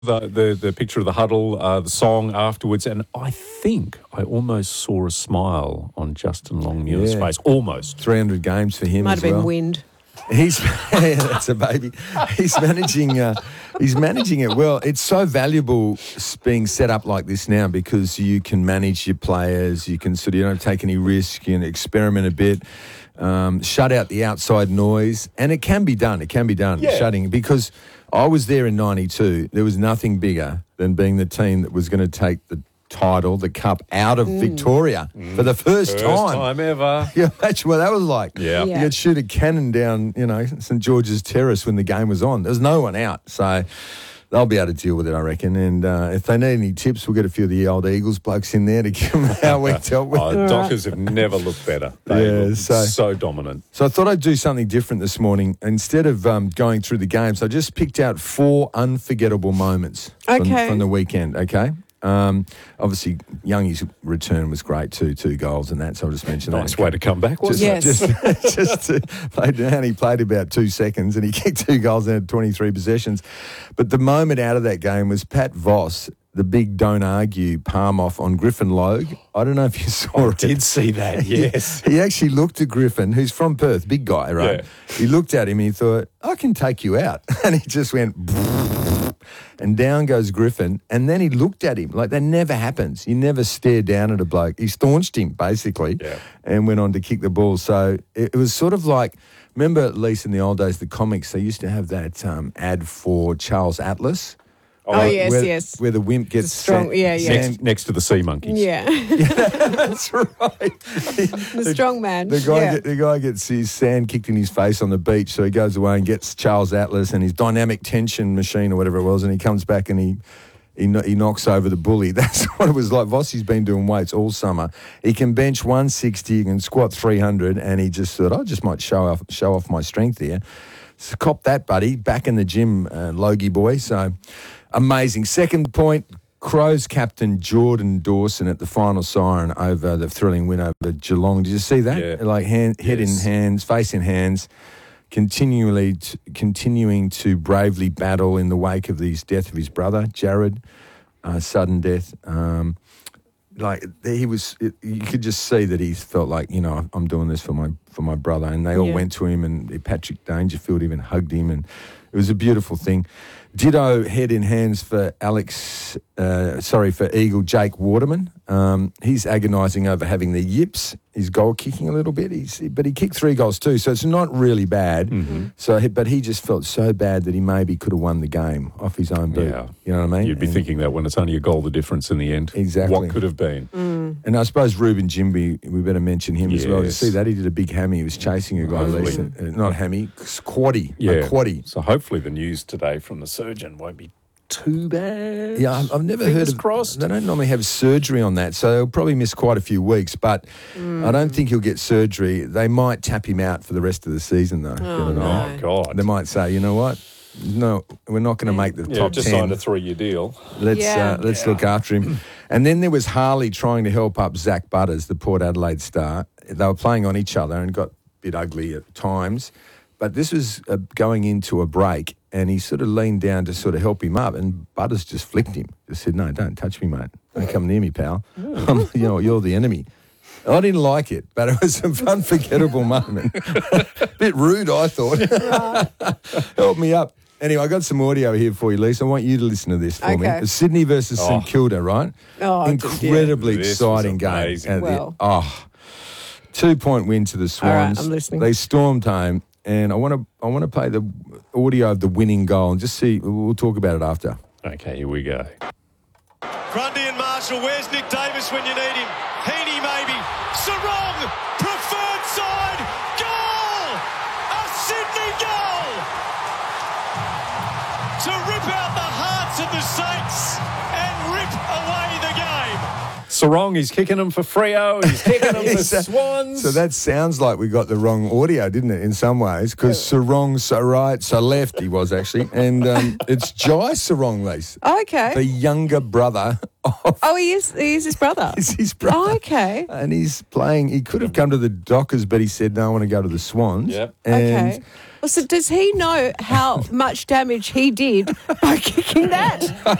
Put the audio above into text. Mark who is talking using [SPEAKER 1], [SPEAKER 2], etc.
[SPEAKER 1] the picture of the huddle, the song afterwards, and I think I almost saw a smile on Justin Longmuir's face. Almost.
[SPEAKER 2] 300 games for him
[SPEAKER 3] Might
[SPEAKER 2] as
[SPEAKER 3] have been
[SPEAKER 2] well.
[SPEAKER 3] wind.
[SPEAKER 2] That's a baby. He's managing it well. It's so valuable being set up like this now because you can manage your players. You can you don't take any risk. You can experiment a bit. Shut out the outside noise, and it can be done. It can be done.
[SPEAKER 1] Yeah.
[SPEAKER 2] Shutting because I was there in '92. There was nothing bigger than being the team that was going to take the title, the cup, out of Victoria for the first time.
[SPEAKER 1] First time ever.
[SPEAKER 2] Yeah, imagine what that was like.
[SPEAKER 1] Yeah.
[SPEAKER 3] Yeah.
[SPEAKER 2] You'd shoot a cannon down, St George's Terrace when the game was on. There was no one out, so they'll be able to deal with it, I reckon. And if they need any tips, we'll get a few of the old Eagles blokes in there to give them how we dealt with it.
[SPEAKER 1] Dockers have never looked better. They look so dominant.
[SPEAKER 2] So I thought I'd do something different this morning. Instead of going through the games, I just picked out 4 unforgettable moments from the weekend, okay? Obviously, Youngie's return was great too, 2 goals and that, so I'll just mention
[SPEAKER 1] Nice
[SPEAKER 2] that.
[SPEAKER 1] way to come back, wasn't
[SPEAKER 3] Yes.
[SPEAKER 2] He played about 2 seconds and he kicked 2 goals and had 23 possessions. But the moment out of that game was Pat Voss, the big don't argue palm off on Griffin Logue. I don't know if you saw it.
[SPEAKER 1] I did see that, yes.
[SPEAKER 2] He actually looked at Griffin, who's from Perth, big guy, right?
[SPEAKER 1] Yeah.
[SPEAKER 2] He looked at him and he thought, I can take you out. And he just went, and down goes Griffin. And then he looked at him like that never happens. You never stare down at a bloke. He staunched him, basically, and went on to kick the ball. So it was sort of like, remember, at least in the old days, the comics, they used to have that ad for Charles Atlas.
[SPEAKER 3] Oh, yes.
[SPEAKER 2] Where the wimp gets
[SPEAKER 3] strong,
[SPEAKER 1] Next to the sea monkeys.
[SPEAKER 3] Yeah.
[SPEAKER 2] That's right.
[SPEAKER 3] The strong man.
[SPEAKER 2] The guy gets his sand kicked in his face on the beach, so he goes away and gets Charles Atlas and his dynamic tension machine or whatever it was, and he comes back and he knocks over the bully. That's what it was like. Vossi's been doing weights all summer. He can bench 160, he can squat 300, and he just thought, I just might show off my strength here. So cop that, buddy. Back in the gym, Logie boy. So amazing. Second point, Crows captain Jordan Dawson at the final siren over the thrilling win over Geelong. Did you see that?
[SPEAKER 1] Yeah.
[SPEAKER 2] Like head in hands, face in hands, continuing to bravely battle in the wake of the death of his brother, Jared, sudden death. You could just see that he felt like, I'm doing this for my brother. And they all went to him, and Patrick Dangerfield even hugged him, and it was a beautiful thing. Ditto head in hands for Eagle Jake Waterman. He's agonising over having the yips. He's goal kicking a little bit, but he kicked 3 goals too, so it's not really bad. Mm-hmm. But he just felt so bad that he maybe could have won the game off his own boot.
[SPEAKER 1] Yeah.
[SPEAKER 2] You know what I mean?
[SPEAKER 1] You'd be thinking that when it's only a goal the difference in the end.
[SPEAKER 2] Exactly.
[SPEAKER 1] What could have been.
[SPEAKER 2] And I suppose Ruben Jimby, we better mention him as well. You
[SPEAKER 1] Yes.
[SPEAKER 2] see that? He did a big hammy. He was chasing a guy. Not hammy, quaddy. A quaddy.
[SPEAKER 1] So hopefully the news today from the surgeon won't be too bad.
[SPEAKER 2] Yeah, I've never
[SPEAKER 1] Fingers
[SPEAKER 2] heard of.
[SPEAKER 1] crossed.
[SPEAKER 2] They don't normally have surgery on that, so he'll probably miss quite a few weeks. But I don't think he'll get surgery. They might tap him out for the rest of the season, though.
[SPEAKER 1] Oh, God.
[SPEAKER 2] They might say, you know what? No, we're not going to make the top
[SPEAKER 1] just
[SPEAKER 2] 10.
[SPEAKER 1] signed a 3-year deal.
[SPEAKER 2] Let's look after him. And then there was Harley trying to help up Zach Butters, the Port Adelaide star. They were playing on each other and got a bit ugly at times. But this was going into a break, and he sort of leaned down to sort of help him up, and Butters just flicked him. Just said, no, don't touch me, mate. Don't come near me, pal. You're the enemy. I didn't like it, but it was an unforgettable moment. Bit rude, I thought. Help me up. Anyway, I got some audio here for you, Lisa. I want you to listen to this for me. It's Sydney versus St Kilda, right?
[SPEAKER 3] Oh,
[SPEAKER 2] incredibly
[SPEAKER 1] This
[SPEAKER 2] exciting
[SPEAKER 1] was
[SPEAKER 2] game.
[SPEAKER 1] amazing.
[SPEAKER 2] 2-point win to the Swans.
[SPEAKER 3] All right, I'm listening.
[SPEAKER 2] They stormed home, and I want to play the audio of the winning goal and just see. We'll talk about it after.
[SPEAKER 1] Okay, here we go.
[SPEAKER 4] Grundy and Marshall, where's Nick Davis when you need him? Heaney maybe. Sarong, preferred side, goal! A Sydney goal! To rip out the hearts of the Saints and rip away the game.
[SPEAKER 1] Sarong, he's kicking them for Freo. He's kicking them for Swans.
[SPEAKER 2] So that sounds like we got the wrong audio, didn't it, in some ways? Because Sarong, so right, so left he was actually. And it's Jai Sarong, Lise.
[SPEAKER 3] Okay.
[SPEAKER 2] The younger brother off.
[SPEAKER 3] Oh, he is his brother.
[SPEAKER 2] He's his brother.
[SPEAKER 3] Oh, okay.
[SPEAKER 2] And he's playing. He could have come to the Dockers, but he said, no, I want to go to the Swans.
[SPEAKER 1] Yep.
[SPEAKER 2] And
[SPEAKER 3] Okay. Well, so does he know how much damage he did by kicking that?